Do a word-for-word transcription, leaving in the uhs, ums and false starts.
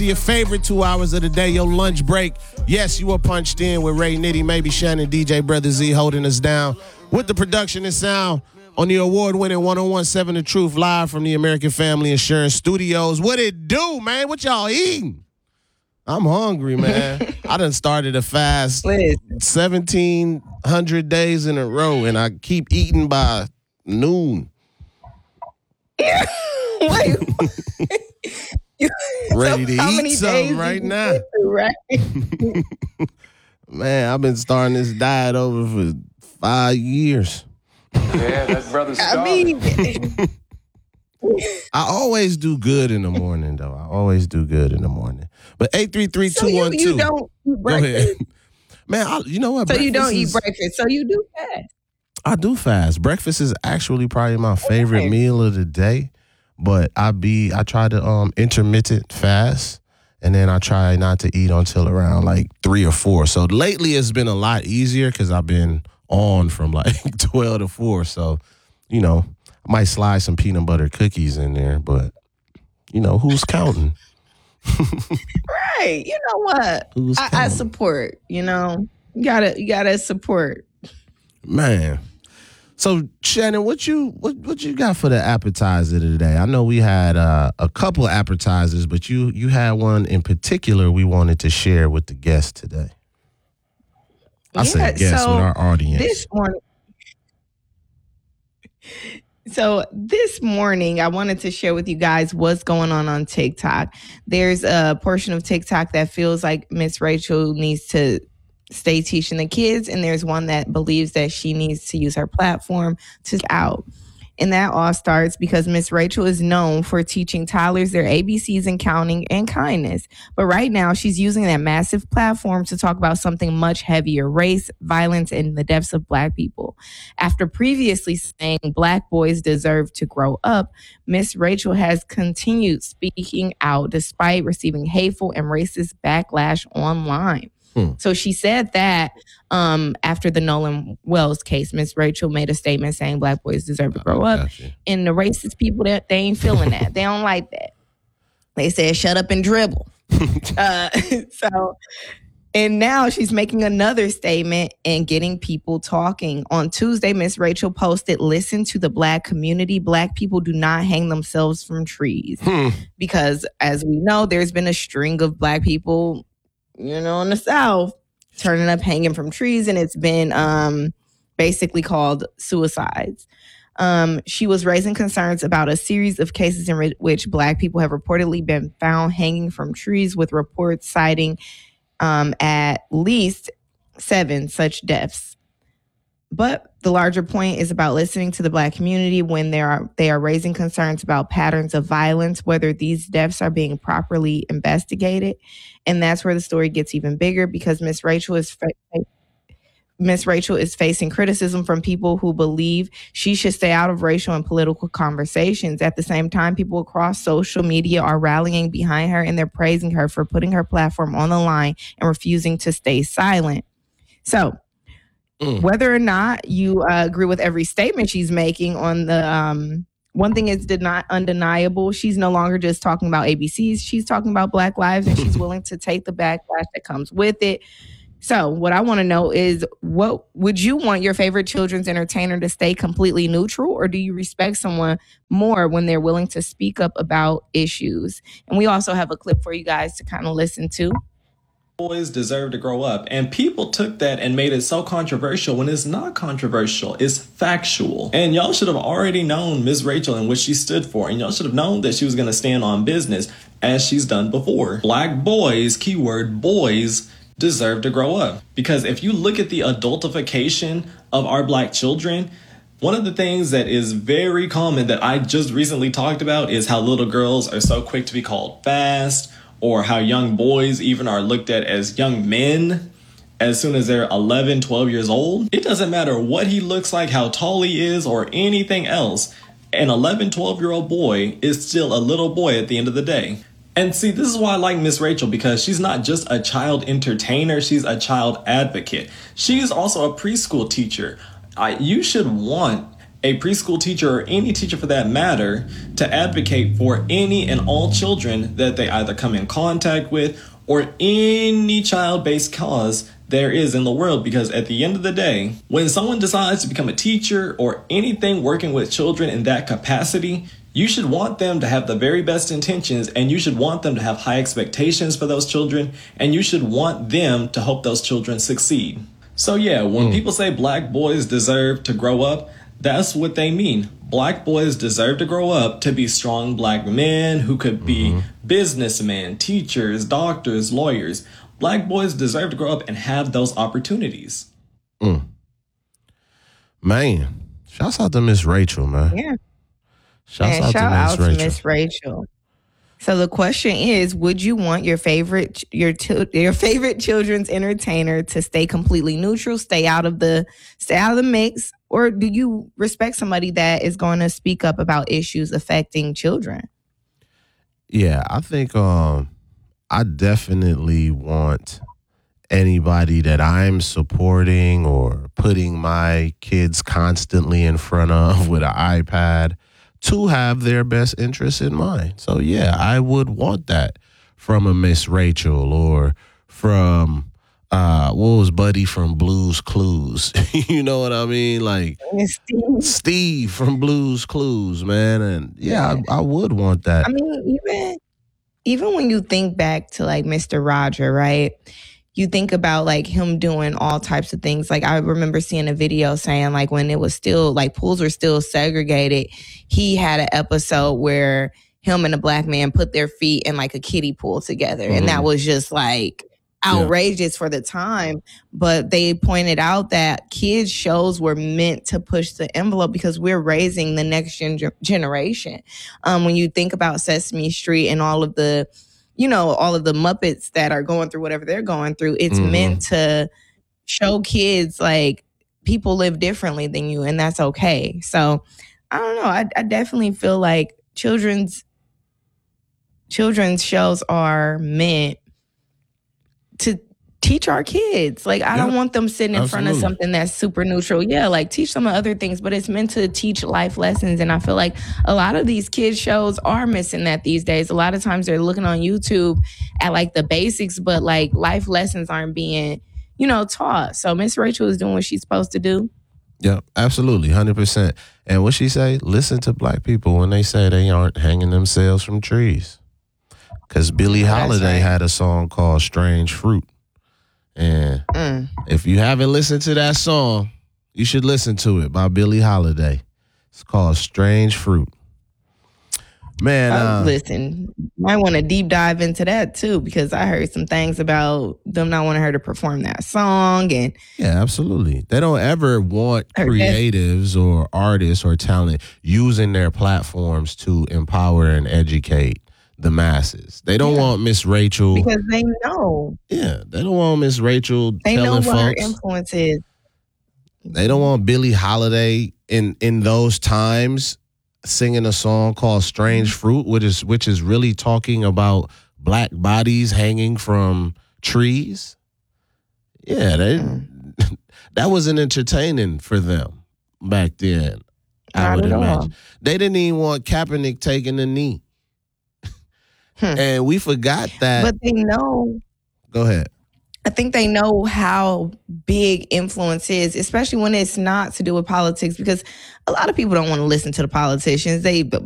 Your favorite two hours of the day, your lunch break. Yes, you were punched in with Ray Nitty, maybe Shannon, D J Brother Z holding us down with the production and sound on the award-winning one oh one point seven The Truth, live from the American Family Insurance Studios. What it do, man? What y'all eating? I'm hungry, man. I done started a fast seventeen hundred days in a row, and I keep eating by noon. Wait. Ready to so eat something right now. Through, right? Man, I've been starting this diet over for five years. Yeah, that's brother's I mean, I always do good in the morning, though. I always do good in the morning. But eight three three two one two. So you, you don't eat breakfast? Go ahead. Man, I, you know what? So you don't is, eat breakfast. So you do fast. I do fast. Breakfast is actually probably my favorite okay. meal of the day. But I be I try to um intermittent fast, and then I try not to eat until around like three or four. So lately it's been a lot easier because I've been on from like twelve to four. So, you know, I might slide some peanut butter cookies in there, but you know, who's counting? Right. You know what? Who's I, I support, you know. You gotta you gotta support. Man. So Shannon, what you what what you got for the appetizer today? I know we had uh, a couple appetizers, but you you had one in particular we wanted to share with the guests today. I yeah, said guests so with our audience. This morning, so this morning, I wanted to share with you guys what's going on on TikTok. There's a portion of TikTok that feels like Miss Rachel needs to stay teaching the kids, and there's one that believes that she needs to use her platform to out. And that all starts because Miss Rachel is known for teaching toddlers their A B Cs and counting and kindness. But right now, she's using that massive platform to talk about something much heavier: race, violence, and the deaths of Black people. After previously saying Black boys deserve to grow up, Miss Rachel has continued speaking out despite receiving hateful and racist backlash online. Hmm. So she said that um, after the Nolan Wells case, Miss Rachel made a statement saying Black boys deserve to grow up. And the racist people, that they ain't feeling that. They don't like that. They said, shut up and dribble. uh, so, and now she's making another statement and getting people talking. On Tuesday, Miss Rachel posted, listen to the Black community. Black people do not hang themselves from trees. Hmm. Because as we know, there's been a string of Black people, you know, in the South, turning up hanging from trees, and it's been um, basically called suicides. Um, she was raising concerns about a series of cases in re- which Black people have reportedly been found hanging from trees, with reports citing um, at least seven such deaths. But the larger point is about listening to the Black community when they are they are raising concerns about patterns of violence, whether these deaths are being properly investigated. And that's where the story gets even bigger, because Miss Rachel is fa- Miss Rachel is facing criticism from people who believe she should stay out of racial and political conversations. At the same time, people across social media are rallying behind her, and they're praising her for putting her platform on the line and refusing to stay silent. So Mm. whether or not you uh, agree with every statement she's making on the, um, one thing is not undeniable. She's no longer just talking about A B Cs. She's talking about Black lives, and she's willing to take the backlash that comes with it. So what I want to know is, what would you want your favorite children's entertainer to stay completely neutral, or do you respect someone more when they're willing to speak up about issues? And we also have a clip for you guys to kind of listen to. Boys deserve to grow up, and people took that and made it so controversial when it's not controversial. It's factual. And y'all should have already known Miss Rachel and what she stood for, and y'all should have known that she was going to stand on business as she's done before. Black boys, keyword boys, deserve to grow up, because if you look at the adultification of our Black children, one of the things that is very common that I just recently talked about is how little girls are so quick to be called fast, or how young boys even are looked at as young men as soon as they're eleven, twelve years old. It doesn't matter what he looks like, how tall he is, or anything else. An eleven, twelve-year-old boy is still a little boy at the end of the day. And see, this is why I like Miss Rachel, because she's not just a child entertainer, she's a child advocate. She's also a preschool teacher. I, you should want a preschool teacher or any teacher for that matter to advocate for any and all children that they either come in contact with or any child-based cause there is in the world. Because at the end of the day, when someone decides to become a teacher or anything working with children in that capacity, you should want them to have the very best intentions, and you should want them to have high expectations for those children, and you should want them to help those children succeed. So yeah, when mm. people say black boys deserve to grow up, that's what they mean. Black boys deserve to grow up to be strong black men who could be mm-hmm. businessmen, teachers, doctors, lawyers. Black boys deserve to grow up and have those opportunities. Mm. Man, shouts out to Miss Rachel, man. Yeah. Shouts and out shout to Miss out Rachel. to Miss Rachel. So the question is, would you want your favorite your your favorite children's entertainer to stay completely neutral, stay out of the stay out of the mix, or do you respect somebody that is going to speak up about issues affecting children? Yeah, I think um, I definitely want anybody that I'm supporting or putting my kids constantly in front of with an iPad to have their best interests in mind. So, yeah, I would want that from a Miss Rachel or from, uh, what was Buddy from Blue's Clues? You know what I mean? Like Steve. Steve from Blue's Clues, man. And, yeah, I, I would want that. I mean, even, even when you think back to, like, Mister Roger, right? You think about like him doing all types of things. Like I remember seeing a video saying like when it was still like pools were still segregated, he had an episode where him and a black man put their feet in like a kiddie pool together. Mm-hmm. And that was just like outrageous yeah. for the time. But they pointed out that kids shows were meant to push the envelope because we're raising the next gen- generation. Um, when you think about Sesame Street and all of the you know, all of the Muppets that are going through whatever they're going through, it's mm-hmm. meant to show kids like people live differently than you, and that's okay. So I don't know. I, I definitely feel like children's children's shows are meant to teach our kids. Like, I yeah, don't want them sitting in absolutely. front of something that's super neutral. Yeah, like teach them other things, but it's meant to teach life lessons. And I feel like a lot of these kids shows are missing that these days. A lot of times they're looking on YouTube at like the basics, but like life lessons aren't being, you know, taught. So Miss Rachel is doing what she's supposed to do. Yeah, absolutely. one hundred percent. And what she say? Listen to black people when they say they aren't hanging themselves from trees. Because Billie Holiday right. had a song called Strange Fruit. And mm. if you haven't listened to that song, you should listen to it by Billie Holiday. It's called Strange Fruit. Man, uh, listen, I want to deep dive into that too, because I heard some things about them not wanting her to perform that song. And yeah, absolutely. They don't ever want creatives or artists or talent using their platforms to empower and educate the masses. They don't yeah. want Miss Rachel because they know. Yeah, they don't want Miss Rachel. They know what folks. her influence is. They don't want Billie Holiday in in those times singing a song called "Strange Fruit," which is which is really talking about black bodies hanging from trees. Yeah, they mm. that wasn't entertaining for them back then. Not I would at imagine all. They didn't even want Kaepernick taking a knee. Hmm. And we forgot that. But they know. Go ahead. I think they know how big influence is, especially when it's not to do with politics, because a lot of people don't want to listen to the politicians. They